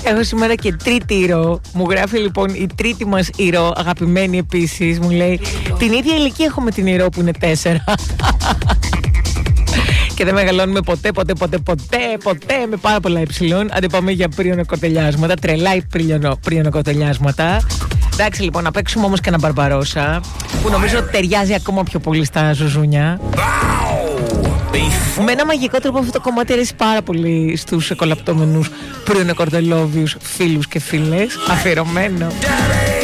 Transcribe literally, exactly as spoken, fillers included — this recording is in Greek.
Έχω σήμερα και τρίτη ηρώο. Μου γράφει λοιπόν η τρίτη μας ηρώο, αγαπημένη επίσης. Μου λέει την ίδια ηλικία έχω με την ηρώο που είναι τέσσερα. Και δεν μεγαλώνουμε ποτέ, ποτέ, ποτέ, ποτέ, ποτέ με πάρα πολλά υψηλών. Αν δεν πάμε για πριονοκοτελιάσματα, τρελά πριονοκοτελιάσματα. Εντάξει λοιπόν, να παίξουμε όμως και ένα Μπαρμπαρόσα που νομίζω ταιριάζει ακόμα πιο πολύ στα ζουζούνια. Με ένα μαγικό τρόπο αυτό το κομμάτι αρέσει πάρα πολύ στους εκολαπτώμενους πριονοκορδελόβιους φίλους και φίλες. Αφιερωμένο.